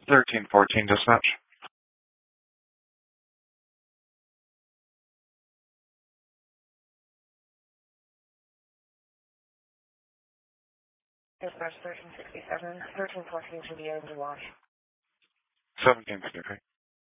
1314 dispatch. Dispatch 1367, 1314 to the end of wash. 1753.